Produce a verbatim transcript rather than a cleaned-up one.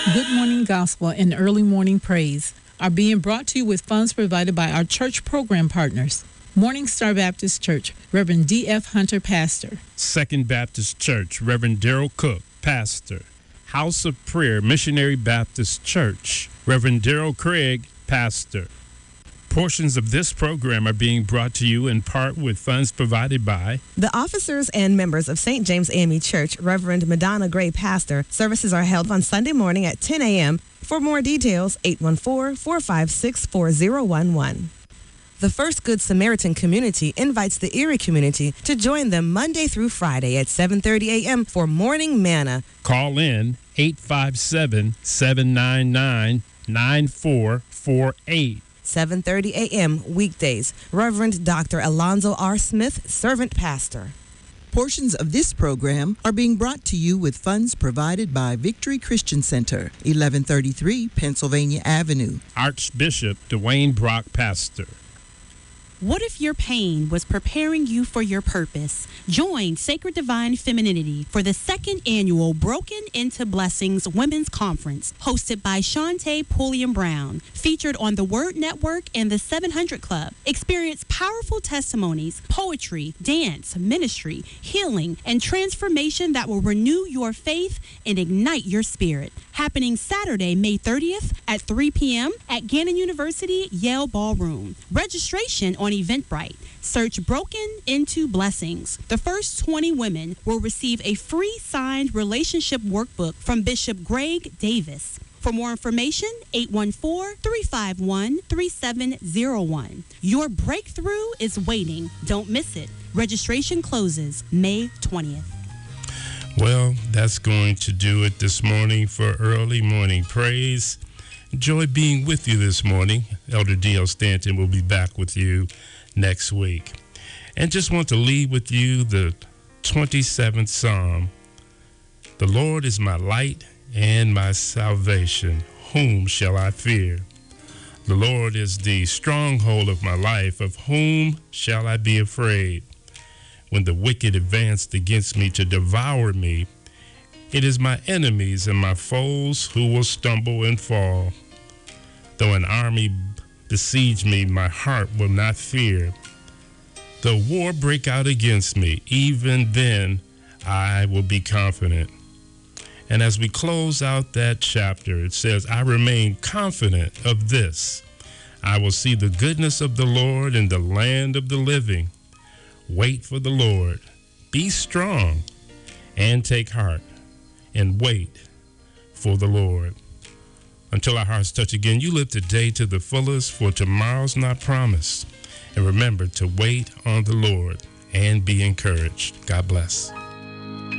Good Morning Gospel and Early Morning Praise are being brought to you with funds provided by our church program partners. Morning Star Baptist Church, Reverend D F. Hunter, Pastor. Second Baptist Church, Reverend Daryl Cook, Pastor. House of Prayer Missionary Baptist Church, Reverend Daryl Craig, Pastor. Portions of this program are being brought to you in part with funds provided by the officers and members of Saint James A M E Church, Reverend Madonna Gray, Pastor. Services are held on Sunday morning at ten a.m. For more details, eight one four, four five six, four zero one one. The First Good Samaritan Community invites the Erie community to join them Monday through Friday at seven thirty a.m. for Morning Manna. Call in eight five seven, seven nine nine, nine four four eight. seven thirty a.m. weekdays. Reverend Doctor Alonzo R. Smith, Servant Pastor. Portions of this program are being brought to you with funds provided by Victory Christian Center, eleven thirty-three Pennsylvania Avenue. Archbishop Dwayne Brock, Pastor. What if your pain was preparing you for your purpose? Join Sacred Divine Femininity for the second annual Broken Into Blessings Women's Conference, hosted by Shantae Pulliam Brown, featured on the Word Network and the seven hundred Club. Experience powerful testimonies, poetry, dance, ministry, healing, and transformation that will renew your faith and ignite your spirit. Happening Saturday, May thirtieth at three p.m. at Gannon University Yale Ballroom. Registration on Eventbrite. Search Broken Into Blessings. The first twenty women will receive a free signed relationship workbook from Bishop Greg Davis. For more information, eight one four, three five one, three seven zero one. Your breakthrough is waiting. Don't miss it. Registration closes May twentieth. Well, that's going to do it this morning for Early Morning Praise. Enjoy being with you this morning. Elder D L. Stanton will be back with you next week. And just want to leave with you the twenty-seventh Psalm. The Lord is my light and my salvation. Whom shall I fear? The Lord is the stronghold of my life. Of whom shall I be afraid? When the wicked advanced against me to devour me, it is my enemies and my foes who will stumble and fall. Though an army besiege me, my heart will not fear. Though war break out against me, even then I will be confident. And as we close out that chapter, it says, I remain confident of this. I will see the goodness of the Lord in the land of the living. Wait for the Lord. Be strong and take heart and wait for the Lord. Until our hearts touch again, you live today to the fullest, for tomorrow's not promised. And remember to wait on the Lord and be encouraged. God bless.